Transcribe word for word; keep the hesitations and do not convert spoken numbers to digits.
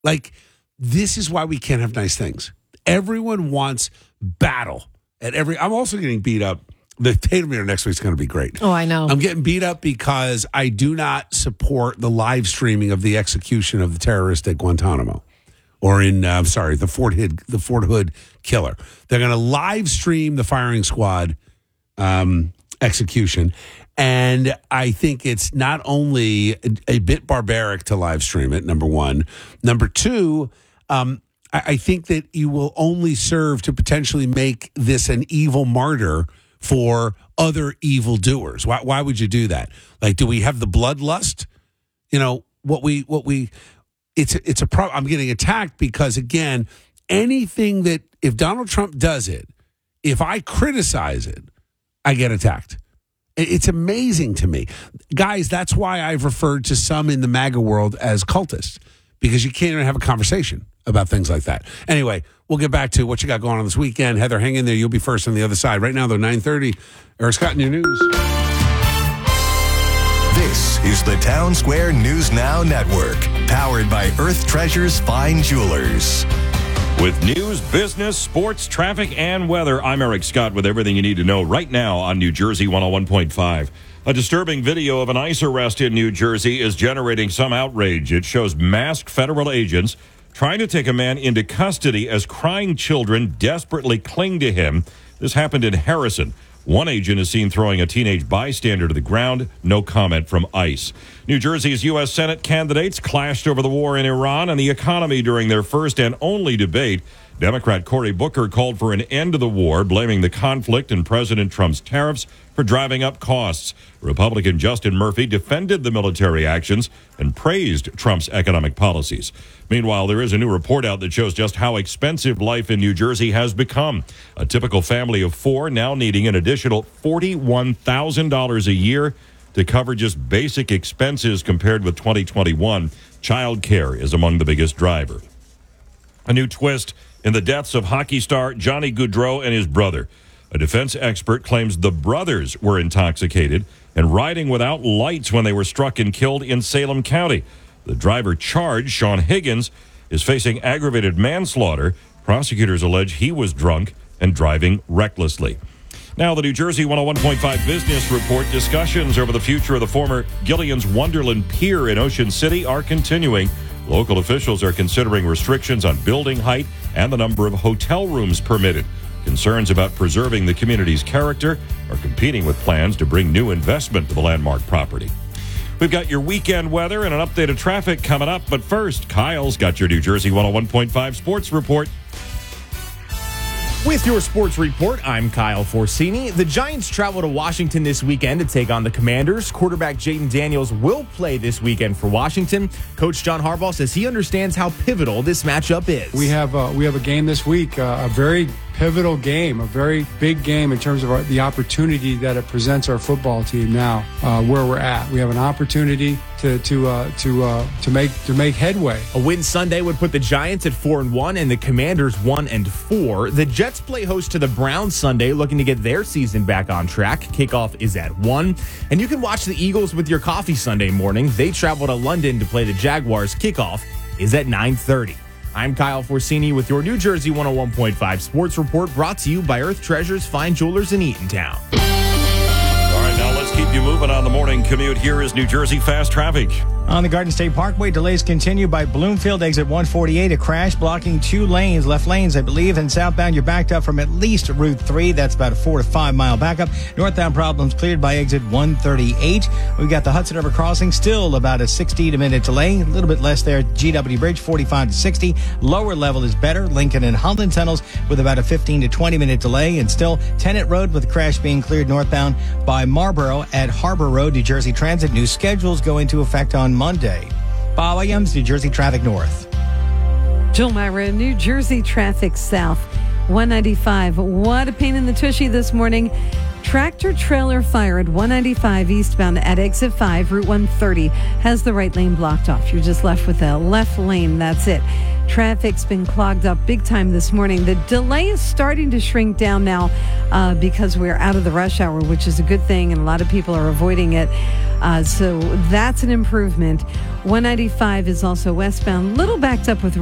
Like, this is why we can't have nice things. Everyone wants battle at every. I'm also getting beat up. The Tatum meter next week is going to be great. Oh, I know. I'm getting beat up because I do not support the live streaming of the execution of the terrorist at Guantanamo, or in uh, I'm sorry, the Fort Hood, the Fort Hood killer. They're going to live stream the firing squad um, execution, and I think it's not only a, a bit barbaric to live stream it. Number one, number two. Um, I, I think that you will only serve to potentially make this an evil martyr for other evildoers. Why, why would you do that? Like, do we have the bloodlust? You know, what we, what we, it's, a, it's a problem. I'm getting attacked because, again, anything that, if Donald Trump does it, if I criticize it, I get attacked. It's amazing to me. Guys, that's why I've referred to some in the MAGA world as cultists, because you can't even have a conversation about things like that. Anyway, we'll get back to what you got going on this weekend. Heather, hang in there. You'll be first on the other side. Right now, they're nine thirty. Eric Scott in your news. This is the Town Square News Now Network, powered by Earth Treasures Fine Jewelers. With news, business, sports, traffic, and weather, I'm Eric Scott with everything you need to know right now on New Jersey one oh one point five. A disturbing video of an ICE arrest in New Jersey is generating some outrage. It shows masked federal agents trying to take a man into custody as crying children desperately cling to him. This happened in Harrison. One agent is seen throwing a teenage bystander to the ground. No comment from ICE. New Jersey's U S Senate candidates clashed over the war in Iran and the economy during their first and only debate. Democrat Cory Booker called for an end to the war, blaming the conflict and President Trump's tariffs for driving up costs. Republican Justin Murphy defended the military actions and praised Trump's economic policies. Meanwhile, there is a new report out that shows just how expensive life in New Jersey has become. A typical family of four now needing an additional forty-one thousand dollars a year to cover just basic expenses compared with twenty twenty-one. Child care is among the biggest driver. A new twist in the deaths of hockey star Johnny Gaudreau and his brother. A defense expert claims the brothers were intoxicated and riding without lights when they were struck and killed in Salem County. The driver charged, Sean Higgins, is facing aggravated manslaughter. Prosecutors allege he was drunk and driving recklessly. Now, the New Jersey one oh one point five Business Report. Discussions over the future of the former Gillian's Wonderland Pier in Ocean City are continuing. Local officials are considering restrictions on building height and the number of hotel rooms permitted. Concerns about preserving the community's character are competing with plans to bring new investment to the landmark property. We've got your weekend weather and an update of traffic coming up. But first, Kyle's got your New Jersey one oh one point five Sports Report. With your sports report, I'm Kyle Forsini. The Giants travel to Washington this weekend to take on the Commanders. Quarterback Jayden Daniels will play this weekend for Washington. Coach John Harbaugh says he understands how pivotal this matchup is. We have uh, we have a game this week, uh, a very pivotal game, a very big game in terms of our, the opportunity that it presents our football team now, uh, where we're at. We have an opportunity to to uh, to uh, to make to make headway. A win Sunday would put the Giants at four and one and the Commanders one and four. The Jets play host to the Browns Sunday, looking to get their season back on track. Kickoff is at one, and you can watch the Eagles with your coffee Sunday morning. They travel to London to play the Jaguars. Kickoff is at nine thirty. I'm Kyle Forsini with your New Jersey one oh one point five Sports Report, brought to you by Earth Treasures Fine Jewelers in Eatontown. All right, now let's keep you moving on the morning commute. Here is New Jersey Fast Traffic. On the Garden State Parkway, delays continue by Bloomfield exit one forty-eight. A crash blocking two lanes, left lanes, I believe. And southbound, you're backed up from at least Route three. That's about a four to five mile backup. Northbound problems cleared by exit one thirty-eight. We've got the Hudson River crossing, still about a sixty minute delay. A little bit less there. G W Bridge, forty-five to sixty. Lower level is better. Lincoln and Holland tunnels with about a fifteen to twenty minute delay. And still Tennant Road with the crash being cleared northbound by Marlboro at Harbor Road. New Jersey Transit new schedules go into effect on Monday. Bob Williams, New Jersey Traffic North. Jill Myra, New Jersey Traffic South, one ninety-five. What a pain in the tushy this morning. Tractor trailer fire at one ninety-five eastbound at exit five, Route one thirty, has the right lane blocked off. You're just left with a left lane. That's it. Traffic's been clogged up big time this morning. The delay is starting to shrink down now uh, because we're out of the rush hour, which is a good thing, and a lot of people are avoiding it. Uh, so that's an improvement. one ninety-five is also westbound, little backed up with